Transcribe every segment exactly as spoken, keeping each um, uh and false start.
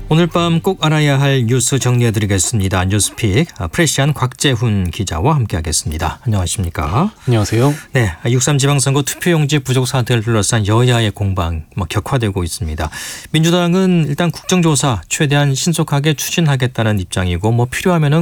오늘 밤 꼭 알아야 할 뉴스 정리해드리겠습니다. 뉴스픽 프레시안 곽재훈 기자와 함께하겠습니다. 안녕하십니까? 안녕하세요. 네, 육삼 지방선거 투표용지 부족 사태를 둘러싼 여야의 공방 뭐 격화되고 있습니다. 민주당은 일단 국정조사 최대한 신속하게 추진하겠다는 입장이고 뭐 필요하면은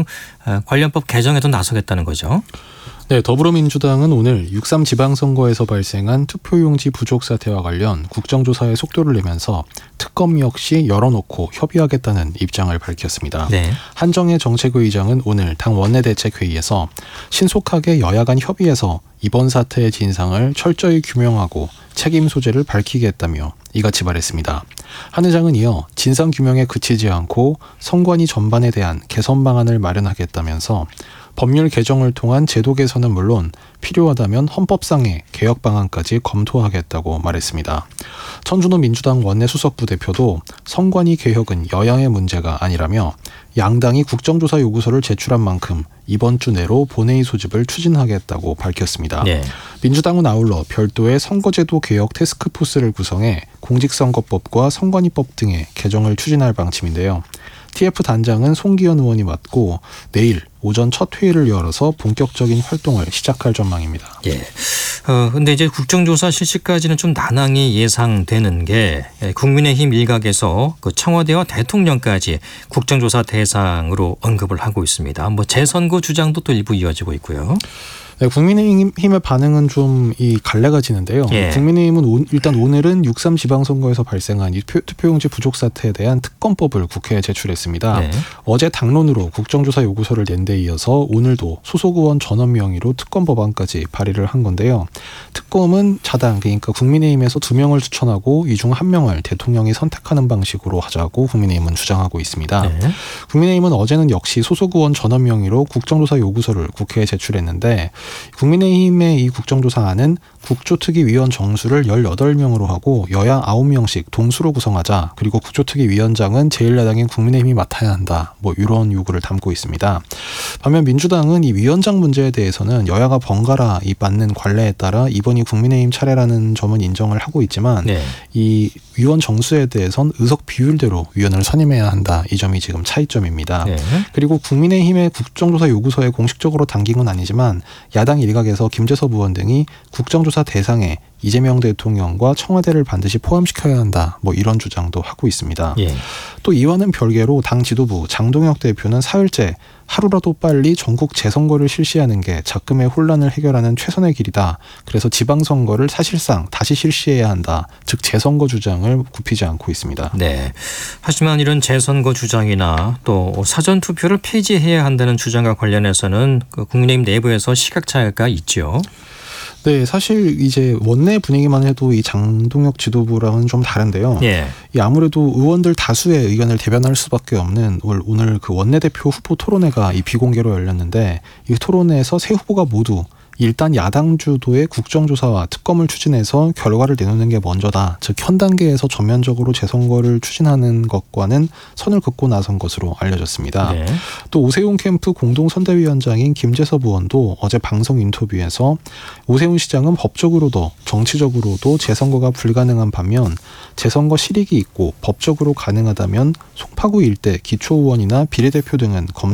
관련법 개정에도 나서겠다는 거죠. 네, 더불어민주당은 오늘 육삼 지방선거에서 발생한 투표용지 부족 사태와 관련 국정조사에 속도를 내면서 특검 역시 열어놓고 협의하겠다는 입장을 밝혔습니다. 네. 한정혜 정책위의장은 오늘 당 원내대책회의에서 신속하게 여야 간 협의해서 이번 사태의 진상을 철저히 규명하고 책임 소재를 밝히겠다며 이같이 말했습니다. 한 의장은 이어 진상규명에 그치지 않고 선관위 전반에 대한 개선 방안을 마련하겠다면서 법률 개정을 통한 제도 개선은 물론 필요하다면 헌법상의 개혁 방안까지 검토하겠다고 말했습니다. 천준호 민주당 원내수석부 대표도 선관위 개혁은 여야의 문제가 아니라며 양당이 국정조사 요구서를 제출한 만큼 이번 주 내로 본회의 소집을 추진하겠다고 밝혔습니다. 네. 민주당은 아울러 별도의 선거제도 개혁 태스크포스를 구성해 공직선거법과 선관위법 등의 개정을 추진할 방침인데요. 티에프 단장은 송기현 의원이 맡고 내일 오전 첫 회의를 열어서 본격적인 활동을 시작할 전망입니다. 예. 어, 근데 이제 국정조사 실시까지는 좀 난항이 예상되는 게 국민의힘 일각에서 그 청와대와 대통령까지 국정조사 대상으로 언급을 하고 있습니다. 뭐 재선거 주장도 또 일부 이어지고 있고요. 네, 국민의힘의 반응은 좀 이 갈래가 지는데요. 예. 국민의힘은 오, 일단 오늘은 육삼 지방선거에서 발생한 이 투표, 투표용지 부족 사태에 대한 특검법을 국회에 제출했습니다. 네. 어제 당론으로 국정조사 요구서를 낸 데 이어서 오늘도 소속 의원 전원 명의로 특검 법안까지 발의를 한 건데요. 특검은 자당, 그러니까 국민의힘에서 두 명을 추천하고 이 중 한 명을 대통령이 선택하는 방식으로 하자고 국민의힘은 주장하고 있습니다. 네. 국민의힘은 어제는 역시 소속 의원 전원 명의로 국정조사 요구서를 국회에 제출했는데 국민의힘의 이 국정조사안은 국조특위위원 정수를 열여덟 명으로 하고 여야 아홉 명씩 동수로 구성하자, 그리고 국조특위위원장은 제일 야당인 국민의힘이 맡아야 한다, 뭐 이런 요구를 담고 있습니다. 반면 민주당은 이 위원장 문제에 대해서는 여야가 번갈아 이 맡는 관례에 따라 이번이 국민의힘 차례라는 점은 인정을 하고 있지만 네. 이 위원 정수에 대해선 의석 비율대로 위원을 선임해야 한다, 이 점이 지금 차이점입니다. 네. 그리고 국민의힘의 국정조사 요구서에 공식적으로 담긴 건 아니지만 야당 일각에서 김재섭 의원 등이 국정조사 대상에 이재명 대통령과 청와대를 반드시 포함시켜야 한다, 뭐 이런 주장도 하고 있습니다. 예. 또 이와는 별개로 당 지도부 장동혁 대표는 사흘째 하루라도 빨리 전국 재선거를 실시하는 게 작금의 혼란을 해결하는 최선의 길이다. 그래서 지방선거를 사실상 다시 실시해야 한다. 즉 재선거 주장을 굽히지 않고 있습니다. 네. 하지만 이런 재선거 주장이나 또 사전투표를 폐지해야 한다는 주장과 관련해서는 그 국민의힘 내부에서 시각차이가 있죠. 네, 사실 이제 원내 분위기만 해도 이 장동혁 지도부랑은 좀 다른데요. 예. 이 아무래도 의원들 다수의 의견을 대변할 수밖에 없는 오늘 그 원내대표 후보 토론회가 이 비공개로 열렸는데, 이 토론회에서 세 후보가 모두 일단 야당 주도의 국정조사와 특검을 추진해서 결과를 내놓는 게 먼저다. 즉 현 단계에서 전면적으로 재선거를 추진하는 것과는 선을 긋고 나선 것으로 알려졌습니다. 네. 또 오세훈 캠프 공동선대위원장인 김재섭 의원도 어제 방송 인터뷰에서 오세훈 시장은 법적으로도 정치적으로도 재선거가 불가능한 반면 재선거 실익이 있고 법적으로 가능하다면 송파구 일대 기초의원이나 비례대표 등은 검토